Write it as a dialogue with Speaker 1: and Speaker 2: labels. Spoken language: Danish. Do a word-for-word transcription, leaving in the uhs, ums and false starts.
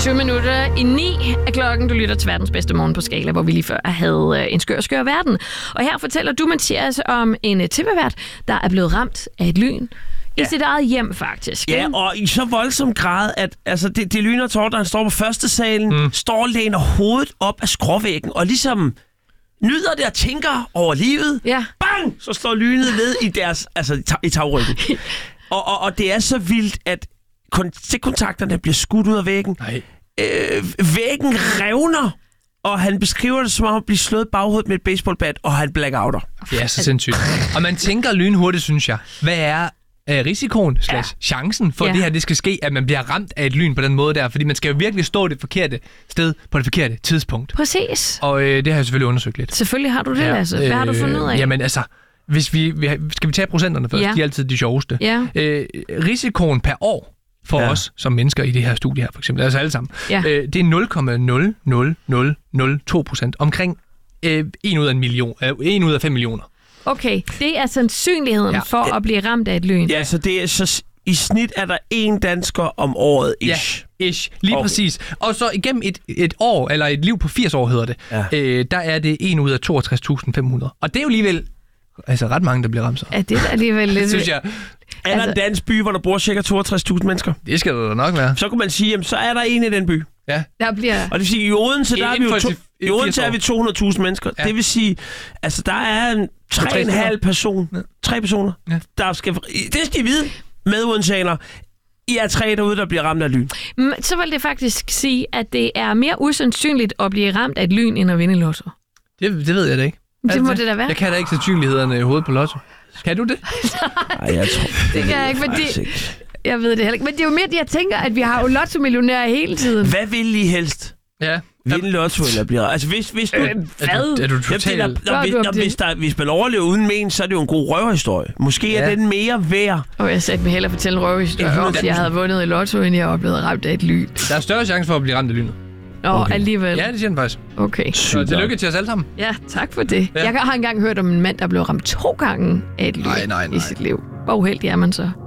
Speaker 1: tyve minutter i ni af klokken. Du lytter til verdens bedste morgen på Skala, hvor vi lige før havde en skør, skør verden. Og her fortæller du, Mathias, om en tv-vært, der er blevet ramt af et lyn. I ja. sit eget hjem, faktisk.
Speaker 2: Ja, og i så voldsom grad, at altså, det, det lyner Tord, han står på første salen, mm. står og læner hovedet op af skråvæggen, og ligesom nyder det og tænker over livet.
Speaker 1: Ja.
Speaker 2: Bang! Så slår lynet ned i deres, altså i, tag, i tagryggen. og, og, og det er så vildt, at stikkontakterne bliver skudt ud af væggen.
Speaker 3: Nej.
Speaker 2: Øh, væggen revner, og han beskriver det som om at blive slået baghovedet med et baseballbat, og han blackouter.
Speaker 3: Det er så sindssygt. Og man tænker lynhurtigt, synes jeg. Hvad er øh, risikoen slash ja. chancen for, ja. det her det skal ske, at man bliver ramt af et lyn på den måde der? Fordi man skal jo virkelig stå det forkerte sted på det forkerte tidspunkt.
Speaker 1: Præcis.
Speaker 3: Og øh, det har jeg selvfølgelig undersøgt lidt.
Speaker 1: Selvfølgelig har du det, ja. Lasse. Hvad øh, har du fundet ud af?
Speaker 3: Jamen altså, hvis vi, vi skal vi tage procenterne først? Ja. De er altid de sjoveste.
Speaker 1: Ja.
Speaker 3: Øh, risikoen per år for ja. os som mennesker i det her studie her, for eksempel, altså alle sammen,
Speaker 1: ja.
Speaker 3: øh, det er nul komma nul nul nul nul to procent. Omkring øh, en ud af en million, øh, en ud af fem millioner.
Speaker 1: Okay, det er sandsynligheden ja. for at blive ramt af et lyn.
Speaker 2: Ja, så det er så i snit er der en dansker om året ish.
Speaker 3: Ja, ish. Lige
Speaker 2: okay.
Speaker 3: præcis. Og så igennem et, et år, eller et liv på firs år hedder det, ja. øh, der er det en ud af toogtres tusind fem hundrede. Og det er jo alligevel altså ret mange, der bliver ramt så.
Speaker 1: Ja, det er alligevel lidt...
Speaker 3: synes jeg.
Speaker 2: Er der altså... en dansk by, hvor der bor cirka toogtres tusind mennesker?
Speaker 3: Det skal der nok være.
Speaker 2: Så kunne man sige, jamen, så er der en i den by.
Speaker 3: Ja.
Speaker 1: Der bliver...
Speaker 2: Og det vil sige, i Odense, der er vi jo to... I Odense er vi to hundrede tusind mennesker. Ja. Det vil sige, altså der er en tre og en halv person, ja. tre personer, ja. der skal... Det skal I vide med odenseaner. I er tre derude, der bliver ramt af lyn.
Speaker 1: Så vil det faktisk sige, at det er mere usandsynligt at blive ramt af et lyn, end at vinde lotto.
Speaker 3: Det, det ved jeg da ikke.
Speaker 1: Det
Speaker 3: altså,
Speaker 1: må det da være.
Speaker 3: Jeg kan da ikke sandsynlighederne i hovedet på lotto. Kan du det?
Speaker 2: Nej, jeg tror...
Speaker 1: Det kan jeg ikke, fordi... Jeg ved det heller ikke. Men det er jo mere, at jeg tænker, at vi har jo lotto-millionærer hele tiden.
Speaker 2: Hvad vil I helst?
Speaker 3: Ja.
Speaker 2: Vinde lotto eller blive... Altså, hvis, hvis du...
Speaker 1: Øh, hvad?
Speaker 3: Er du, er du total...
Speaker 2: Jamen, når, hvis, når, hvis, der, hvis man overlever uden men, så er det jo en god røverhistorie. Måske ja. er den mere værd.
Speaker 1: Og jeg satte mig hellere fortælle en røverhistorie om, at jeg havde vundet i lotto, end jeg oplevede ramt af et lyn.
Speaker 3: Der er større chance for at blive ramt af lynet.
Speaker 1: Nå, okay. Alligevel.
Speaker 3: Ja, det siger den faktisk.
Speaker 1: Okay.
Speaker 3: Så tillykke til os alle sammen.
Speaker 1: Ja, tak for det.
Speaker 3: Ja.
Speaker 1: Jeg har engang hørt om en mand, der blev ramt to gange af et lyn
Speaker 3: nej, nej, nej.
Speaker 1: i sit liv. Hvor uheldig er man så?